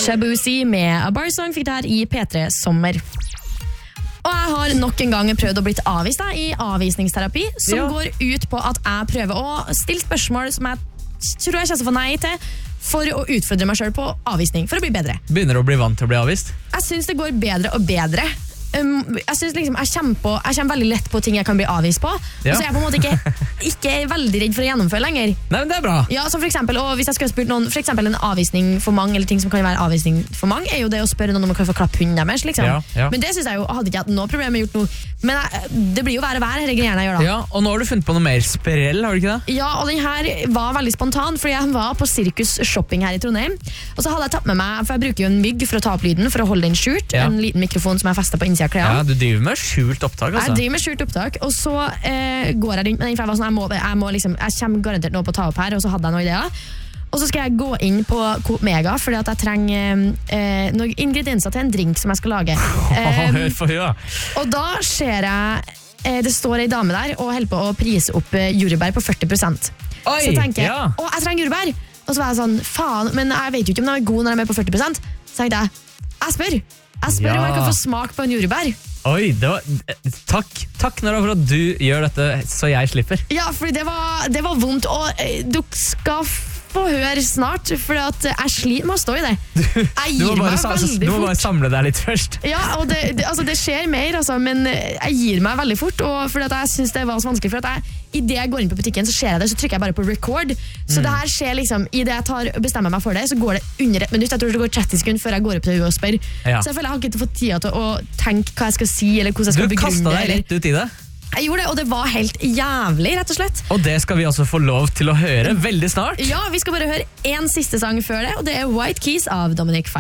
Shabuzi med A Bar Song fikk det her i P3 Sommer. Og jeg har nok en gang prøvd å bli avvist da, i avvisningsterapi, som går ut på at jeg prøver å stille spørsmål som jeg tror jeg kommer til å få nei til, for å utfordre meg selv på avvisning, for å bli bedre. Begynner du å bli vant til å bli avvist? Jeg synes det går bedre og bedre. Jeg synes liksom, jeg kommer veldig lett på ting jeg kan bli avvist på, og så er jeg på en måte ikke veldig redd for å gjennomføre lenger. Nei, men det er bra. Ja, så for eksempel, og hvis jeg skulle spurt noen, for eksempel en avvisning for mange, eller ting som kan være avvisning for mange, er jo det å spørre noen om å kan få klapp hunden deres, liksom. Men det synes jeg jo, hadde ikke hatt noe problem med gjort noe, men det blir jo være hele greiene jeg gjør da. Ja, og nå har du funnet på noe mer sprell, har du ikke det? Ja, og den her var veldig spontan, fordi jeg var på Sirkus Shopping her i Trondheim, og så hadde jeg tatt med meg, for jeg bruker jo en mygg for å ta opp lyden, for å holde den skjult, en liten mikrofon som jeg festet på innsiden av klærne. Ja, du driver med skjult opptak, altså. Jeg driver med skjult opptak, og så går jeg rundt med den, for jeg var sånn, jeg kommer garantert noe på å ta opp her, og så hadde jeg noen ideer. Og så skal jeg gå inn på Coop Mega, fordi at jeg trenger noen ingredienser til en drink som jeg skal lage. Og da ser jeg, det står en dame der, og holder på å prise opp jordbær på 40%. Oi, så tenker jeg, jeg trenger jordbær. Og så var jeg sånn, faen, men jeg vet jo ikke om de er gode når de er med på 40%. Så tenkte jeg spør om jeg kan få smak på en jordbær. Oi, takk Nora for at du gjør dette så jeg slipper. Ja, fordi det var vondt, og du skal få høre snart, for at jeg sliter med å stå i det. Jeg gir meg veldig fort. Du må bare samle deg litt først. Ja, og det skjer mer, altså, men jeg gir meg veldig fort, og fordi at jeg synes det var så vanskelig, for at i det jeg går inn på butikken, så ser jeg det, så trykker jeg bare på record. Så det her skjer liksom, i det jeg bestemmer meg for det, så går det under 1 minutt. Jeg tror det går 30 sekunder før jeg går opp til henne og spør. Så jeg føler jeg har ikke fått tida til å tenke hva jeg skal si, eller hvordan jeg skal begrunne det. Du kastet deg rett ut i det. Jeg gjorde det, og det var helt jævlig, rett og slett. Og det skal vi altså få lov til å høre veldig snart. Ja, vi skal bare høre en siste sang før det, og det er White Keys av Dominic Fike.